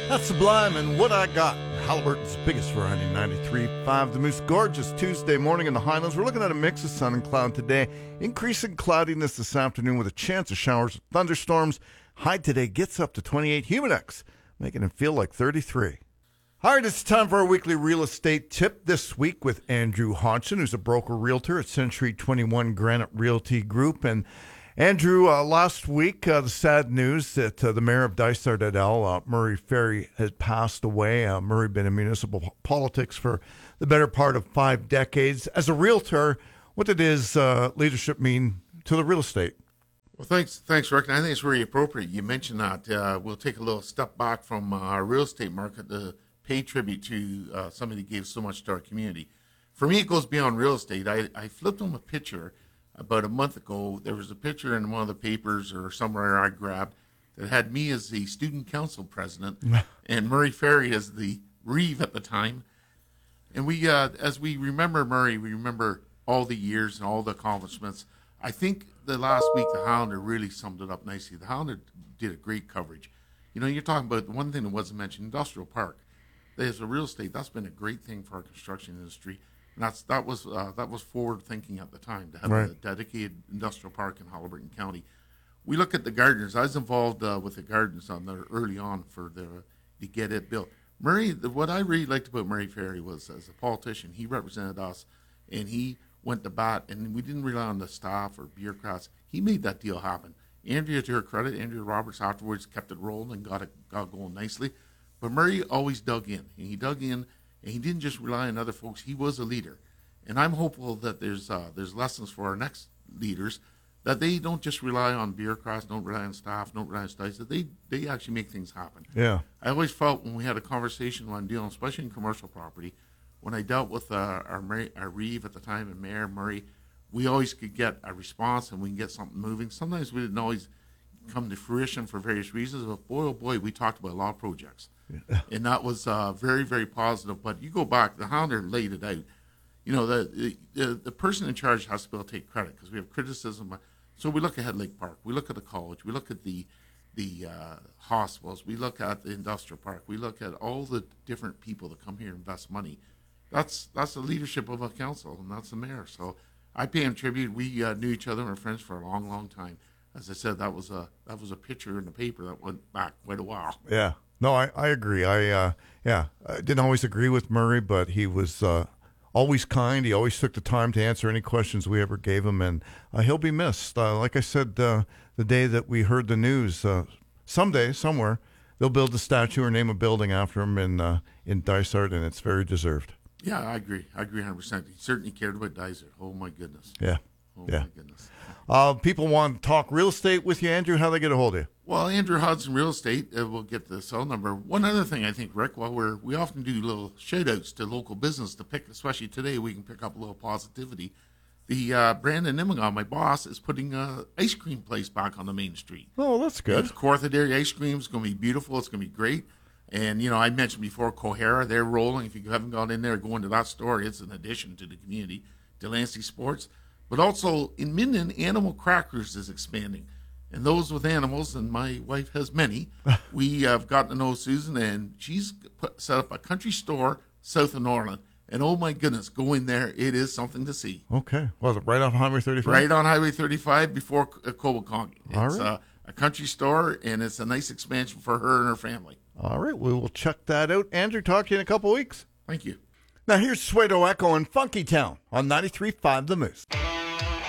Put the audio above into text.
That's Sublime and What I Got. Halliburton's biggest variety, 93.5. The Moose, gorgeous Tuesday morning in the Highlands. We're looking at a mix of sun and cloud today. Increasing cloudiness this afternoon with a chance of showers and thunderstorms. High today gets up to 28. Humidex, making it feel like 33. All right, it's time for our weekly real estate tip this week with Andrew Hodgson, who's a broker realtor at Century 21 Granite Realty Group. And Andrew, last week, the sad news that the mayor of Dysart Adel, Murray Ferry, had passed away. Murray had been in municipal politics for the better part of 5 decades. As a realtor, what did his leadership mean to the real estate? Well, thanks, Rick. And I think it's very appropriate you mentioned that. We'll take a little step back from our real estate market to pay tribute to somebody who gave so much to our community. For me, it goes beyond real estate. I flipped him a picture about a month ago. There was a picture in one of the papers or somewhere I grabbed that had me as the student council president and Murray Ferry as the reeve at the time. And we, as we remember Murray, we remember all the years and all the accomplishments. I think the last week the Highlander really summed it up nicely. The Highlander did a great coverage. You know, you're talking about one thing that wasn't mentioned, industrial park. As a real estate, that's been a great thing for our construction industry. And that was forward thinking at the time to have a dedicated industrial park in Halliburton County. We look at the Gardners. I was involved with the Gardners on there early on to get it built. Murray, what I really liked about Murray Ferry was, as a politician, he represented us, and he went to bat, and we didn't rely on the staff or bureaucrats. He made that deal happen. Andrea, to her credit, Andrea Roberts afterwards kept it rolling and got going nicely. But Murray always dug in, and he dug in. And he didn't just rely on other folks. He was a leader. And I'm hopeful that there's lessons for our next leaders, that they don't just rely on bureaucrats, don't rely on staff, don't rely on studies, that they actually make things happen. Yeah. I always felt when we had a conversation on dealing, especially in commercial property, when I dealt with our reeve at the time and Mayor Murray, we always could get a response and we can get something moving. Sometimes we didn't always come to fruition for various reasons, but boy, oh boy, we talked about a lot of projects. Yeah. And that was very, very positive. But you go back, the Highlander laid it out. You know, the person in charge has to be able to take credit because we have criticism. So we look at Lake Park, we look at the college, we look at the hospitals, we look at the industrial park, we look at all the different people that come here and invest money. That's the leadership of a council, and that's the mayor. So I pay him tribute. We knew each other and were friends for a long, long time. As I said, that was a picture in the paper that went back quite a while. Yeah. No, I agree. I didn't always agree with Murray, but he was always kind. He always took the time to answer any questions we ever gave him, and he'll be missed. Like I said, the day that we heard the news, someday, somewhere, they'll build a statue or name a building after him in Dysart, and it's very deserved. Yeah, I agree 100%. He certainly cared about Dysart. Oh, my goodness. Yeah. Oh, yeah. my goodness. People want to talk real estate with you, Andrew. How do they get a hold of you? Well, Andrew Hodgson Real Estate, we'll get the cell number. One other thing I think, Rick, we often do little shout-outs to local business to pick, especially today, we can pick up a little positivity. The Brandon Nimmingaw, my boss, is putting an ice cream place back on the main street. Oh, that's good. Kawartha Dairy Ice Cream is going to be beautiful. It's going to be great. And, you know, I mentioned before, Kohara, they're rolling. If you haven't gone in there, go into that store. It's an addition to the community. Delancey Sports. But also in Minden, Animal Crackers is expanding. And those with animals, and my wife has many, we have gotten to know Susan, and she's set up a country store south of Norland. And oh my goodness, go in there. It is something to see. Okay. Was it right on Highway 35? Right on Highway 35 before Kobakongi. It's right. A country store, and it's a nice expansion for her and her family. All right. We will check that out. Andrew, talk to you in a couple weeks. Thank you. Now here's Suedo Echo and Funky Town on 93.5 The Moose.